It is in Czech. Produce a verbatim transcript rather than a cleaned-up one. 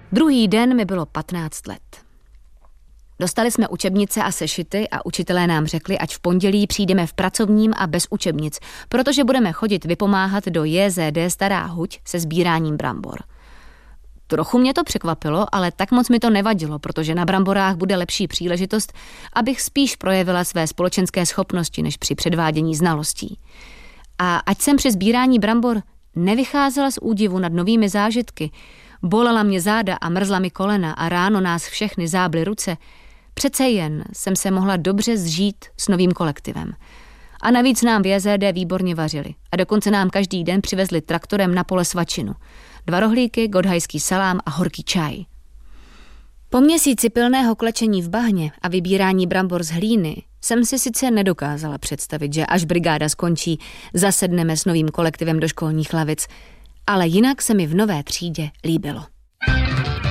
Druhý den mi bylo patnáct let. Dostali jsme učebnice a sešity a učitelé nám řekli, ať v pondělí přijdeme v pracovním a bez učebnic, protože budeme chodit vypomáhat do J Z D Stará Huť se sbíráním brambor. Trochu mě to překvapilo, ale tak moc mi to nevadilo, protože na bramborách bude lepší příležitost, abych spíš projevila své společenské schopnosti, než při předvádění znalostí. A ať jsem při sbírání brambor nevycházela z údivu nad novými zážitky, bolela mě záda a mrzla mi kolena a ráno nás všechny zábly ruce, přece jen jsem se mohla dobře zžít s novým kolektivem. A navíc nám v J Z D výborně vařili a dokonce nám každý den přivezli traktorem na pole svačinu. Dva rohlíky, godhajský salám a horký čaj. Po měsíci pilného klečení v bahně a vybírání brambor z hlíny jsem si sice nedokázala představit, že až brigáda skončí, zasedneme s novým kolektivem do školních lavic, ale jinak se mi v nové třídě líbilo.